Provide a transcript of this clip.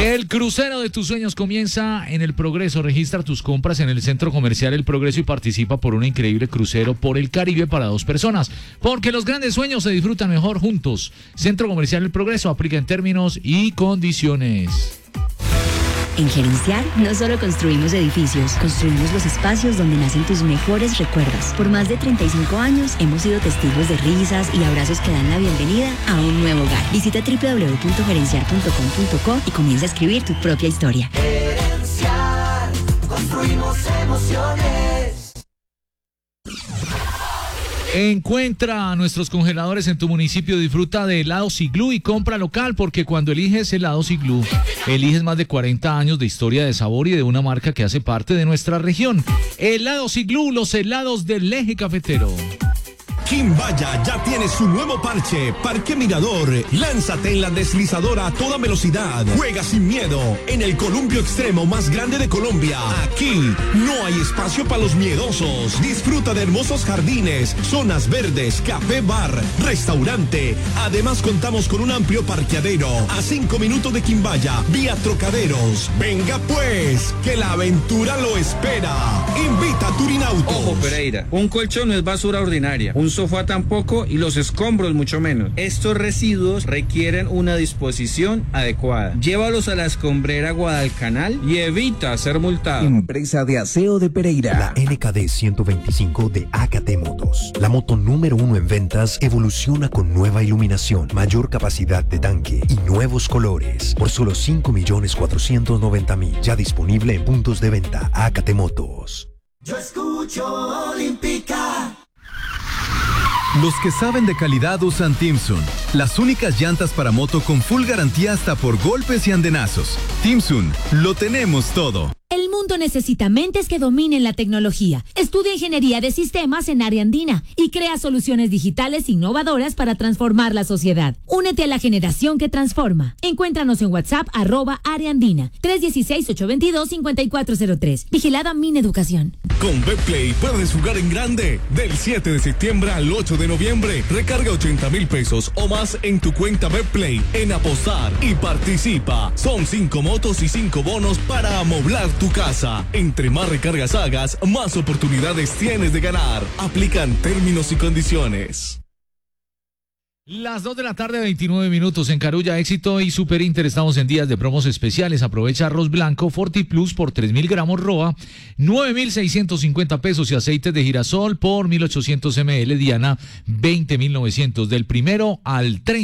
El crucero de tus sueños comienza en El Progreso. Registra tus compras en el Centro Comercial El Progreso y participa por un increíble crucero por el Caribe para 2 personas. Porque los grandes sueños se disfrutan mejor juntos. Centro Comercial El Progreso aplica en términos y condiciones. En Gerenciar no solo construimos edificios, construimos los espacios donde nacen tus mejores recuerdos. Por más de 35 años hemos sido testigos de risas y abrazos que dan la bienvenida a un nuevo hogar. Visita www.gerenciar.com.co y comienza a escribir tu propia historia. Gerenciar, construimos emociones. Encuentra nuestros congeladores en tu municipio, disfruta de helados Iglú y compra local, porque cuando eliges helados Iglú, eliges más de 40 años de historia de sabor y de una marca que hace parte de nuestra región. Helados Iglú, los helados del eje cafetero. Quimbaya ya tiene su nuevo parche, Parque Mirador. Lánzate en la deslizadora a toda velocidad. Juega sin miedo en el columpio extremo más grande de Colombia. Aquí no hay espacio para los miedosos. Disfruta de hermosos jardines, zonas verdes, café bar, restaurante. Además contamos con un amplio parqueadero a 5 minutos de Quimbaya, vía Trocaderos. Venga pues, que la aventura lo espera. Invita a Turinautos. Ojo, Pereira, un colchón no es basura ordinaria, un sofá tampoco y los escombros mucho menos. Estos residuos requieren una disposición adecuada. Llévalos a la escombrera Guadalcanal y evita ser multado. Empresa de aseo de Pereira. La NKD 125 de AKT Motos. La moto número 1 en ventas evoluciona con nueva iluminación, mayor capacidad de tanque y nuevos colores. Por solo 5.490.000. Ya disponible en puntos de venta AKT Motos. Yo escucho Olímpica. Los que saben de calidad usan Timsun, las únicas llantas para moto con full garantía hasta por golpes y andenazos. Timsun, lo tenemos todo. El mundo necesita mentes que dominen la tecnología. Estudia ingeniería de sistemas en Área Andina y crea soluciones digitales innovadoras para transformar la sociedad. Únete a la generación que transforma. Encuéntranos en WhatsApp @Área Andina 316-822-5403. Vigilada Mineducación. Con Betplay puedes jugar en grande. Del 7 de septiembre al 8 de noviembre, recarga 80,000 pesos o más en tu cuenta Betplay en Apostar y participa. Son 5 motos y 5 bonos para amoblar tu casa. Entre más recargas hagas, más oportunidades tienes de ganar. Aplican términos y condiciones. Las 2 de la tarde, 29 minutos en Carulla, Éxito y Super Inter. Estamos en días de promos especiales. Aprovecha arroz blanco Forti Plus por 3.000 gramos Roa, 9.650 pesos y aceite de girasol por 1.800 ml Diana, 20.900 del 1 al 30.